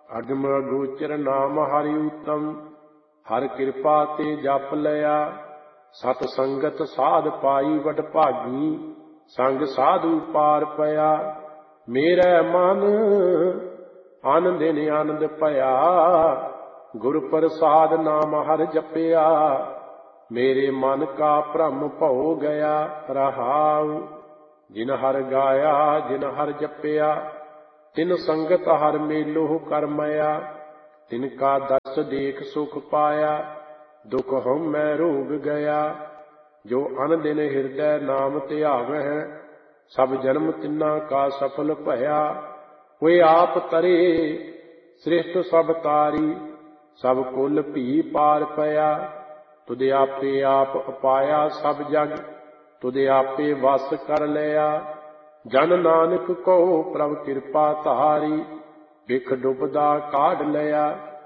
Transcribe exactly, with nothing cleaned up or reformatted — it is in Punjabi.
ਅਗਮ ਅਗੋਚਰ ਨਾਮ ਹਰਿ ਉਤਮ, ਹਰ ਕਿਰਪਾ ਤੇ ਜਪ ਲਿਆ। ਸਤ ਸੰਗਤ ਸਾਧ ਪਾਈ ਵਡ ਭਾਗੀ, ਸੰਗ ਸਾਧੂ ਪਾਰ ਪਿਆ। ਮੇਰੇ ਮਨ ਆਨੰਦ ਦਿਨ ਆਨੰਦ ਭਇਆ, ਗੁਰ ਪ੍ਰਸਾਦ ਨਾਮ ਹਰਿ ਜਪਿਆ। ਮੇਰੇ ਮਨ ਕਾ ਭ੍ਰਮ ਭਉ ਗਿਆ ਰਹਾਉ, ਜਿਨ ਹਰਿ ਗਾਇਆ ਜਿਨ ਹਰਿ ਜਪਿਆ। ਤਿਨ ਸੰਗਤ ਹਰਿ ਮੇਲੋ ਕਰਮਇਆ, ਤਿਨ ਕਾ ਦਰਸ ਦੇਖ ਸੁਖ ਪਾਇਆ। ਦੁਖ ਹਉਮੈ ਰੋਗ ਗਿਆ, ਜੋ ਅਨ ਦਿਨ ਹਿਰਦੈ ਨਾਮ ਧਿਆਵਹਿ। ਸਭ ਜਨਮ ਤਿਨਾ ਕਾ ਸਫਲ ਭਇਆ, ਹੋਏ ਆਪ ਤਰੇ ਸ੍ਰਿਸ਼ਟ ਸਭ ਤਾਰੀ। ਸਭ ਕੁਲ ਭੀ ਪਾਰ ਪਿਆ, ਤੁਧ ਆਪੇ ਆਪ ਉਪਾਇਆ ਸਭ ਜਗ। ਤੁਧ ਆਪੇ ਵਸ ਕਰ ਲਿਆ, ਜਨ ਨਾਨਕ ਕਹੋ ਪ੍ਰਭ ਕਿਰਪਾ ਧਾਰੀ। ਬਿਖ ਡੁਬਦਾ ਕਾਢ ਲਿਆ,